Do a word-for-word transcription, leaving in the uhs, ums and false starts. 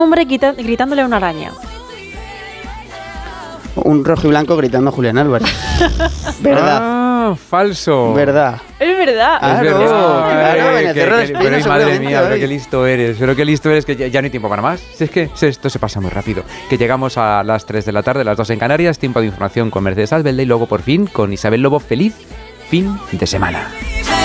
hombre grita- gritándole a una araña. Un rojo y blanco gritando a Julián Álvarez. ¿Verdad? Ah, falso. ¿Verdad? Es verdad. Ah, Es Claro, verdad. claro, Eh, en el que- Cerro de que- Espino pero, ay, madre seguramente mía, pero hoy. qué listo eres. Pero qué listo eres, que ya, ya no hay tiempo para más. Si es que si esto se pasa muy rápido. Que llegamos a las tres de la tarde, las dos en Canarias. Tiempo de información con Mercedes Albelda y luego por fin con Isabel Lobo. Feliz fin de semana.